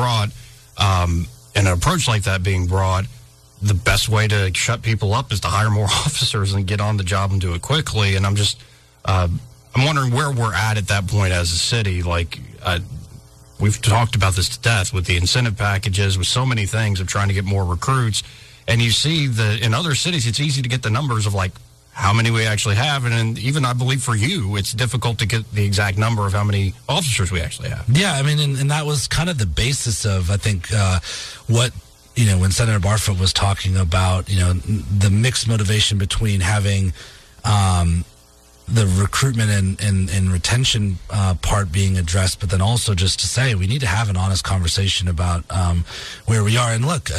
brought, and an approach like that being brought, the best way to shut people up is to hire more officers and get on the job and do it quickly. And I'm just, I'm wondering where we're at that point as a city. Like, we've talked about this to death with the incentive packages, with so many things of trying to get more recruits. And you see that in other cities, it's easy to get the numbers of like how many we actually have. And even I believe for you, it's difficult to get the exact number of how many officers we actually have. Yeah, I mean, and that was kind of the basis of, I think, what, when Senator Barfoot was talking about, the mixed motivation between having the recruitment and retention part being addressed, but then also just to say we need to have an honest conversation about where we are. And look,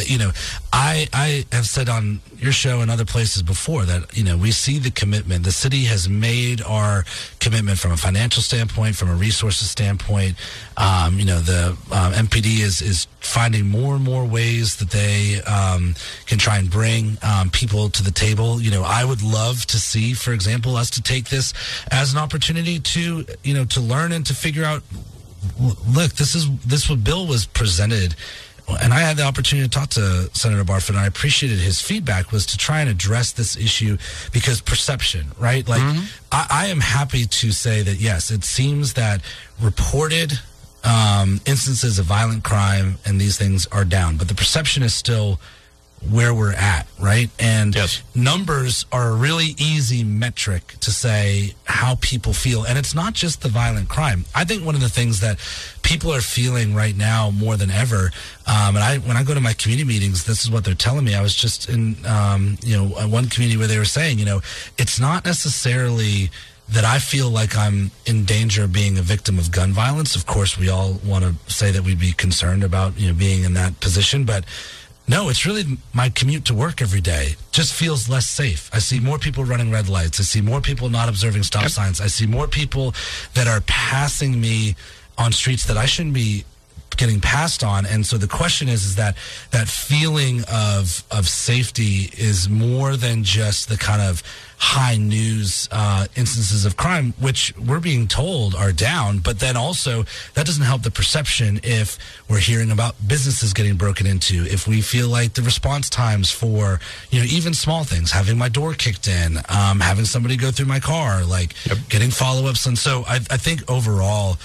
I have said on your show and other places before that, we see the commitment. The city has made our commitment from a financial standpoint, from a resources standpoint. The MPD is finding more and more ways that they can try and bring people to the table. I would love to see, for example, us to take this as an opportunity to, to learn and to figure out, look, this what bill was presented. And I had the opportunity to talk to Senator Barfoot, and I appreciated his feedback, was to try and address this issue because perception, right? Like, I am happy to say that, yes, it seems that reported instances of violent crime and these things are down, but the perception is still where we're at, right? And yes, numbers are a really easy metric to say how people feel. And it's not just the violent crime. I think one of the things that people are feeling right now more than ever, and when I go to my community meetings, this is what they're telling me. I was just in, one community where they were saying, it's not necessarily that I feel like I'm in danger of being a victim of gun violence. Of course, we all want to say that we'd be concerned about, being in that position, but no, it's really my commute to work every day just feels less safe. I see more people running red lights. I see more people not observing stop signs. I see more people that are passing me on streets that I shouldn't be getting passed on. And so the question is that feeling of safety is more than just the kind of high news instances of crime, which we're being told are down, but then also that doesn't help the perception if we're hearing about businesses getting broken into, if we feel like the response times for, even small things, having my door kicked in, having somebody go through my car, getting follow-ups. And so I think overall,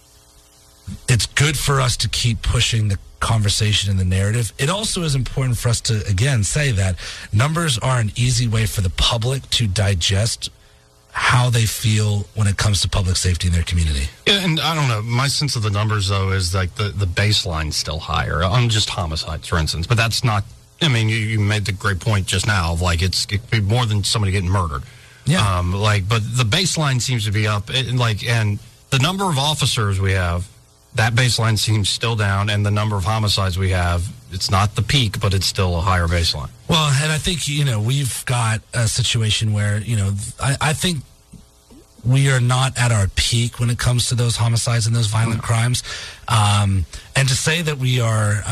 it's good for us to keep pushing the conversation and the narrative. It also is important for us to, again, say that numbers are an easy way for the public to digest how they feel when it comes to public safety in their community. Yeah, and I don't know, my sense of the numbers, though, is like the baseline's still higher on just homicides, for instance. But that's not, you made the great point just now of it could be more than somebody getting murdered. Yeah. But the baseline seems to be up, and the number of officers we have, that baseline seems still down, and the number of homicides we have, it's not the peak, but it's still a higher baseline. Well, and I think, we've got a situation where, I think we are not at our peak when it comes to those homicides and those violent crimes. And to say that we are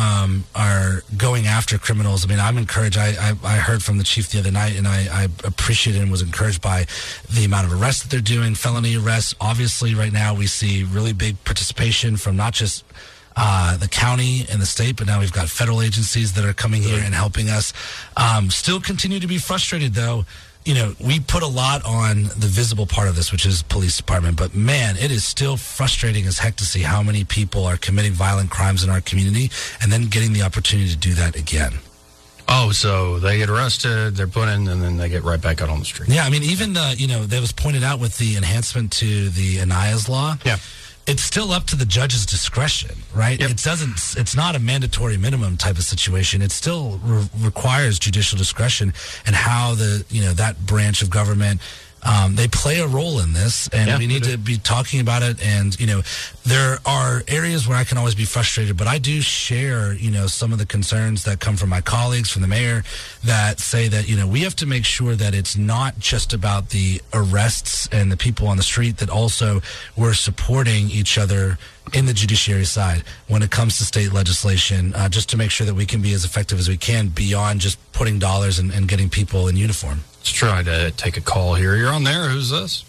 going after criminals, I'm encouraged. I heard from the chief the other night, and I appreciated and was encouraged by the amount of arrests that they're doing, felony arrests. Obviously, right now we see really big participation from not just the county and the state, but now we've got federal agencies that are coming here and helping us. Still continue to be frustrated, though. We put a lot on the visible part of this, which is police department, but man, it is still frustrating as heck to see how many people are committing violent crimes in our community and then getting the opportunity to do that again. Oh, so they get arrested, they're put in, and then they get right back out on the street. Yeah, even that was pointed out with the enhancement to the Aniah's law. Yeah. It's still up to the judge's discretion, right? Yep. It's not a mandatory minimum type of situation. It still requires judicial discretion and how that branch of government, they play a role in this, and we need to be talking about it. And, there are areas where I can always be frustrated, but I do share, some of the concerns that come from my colleagues, from the mayor, that say that, we have to make sure that it's not just about the arrests and the people on the street, that also we're supporting each other in the judiciary side when it comes to state legislation, just to make sure that we can be as effective as we can beyond just putting dollars and getting people in uniform. Let's try to take a call here. You're on there. Who's this?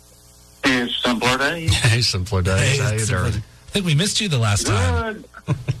It's Simpler Days. Hey, Simpler Days. How you doing? I think we missed you the last time.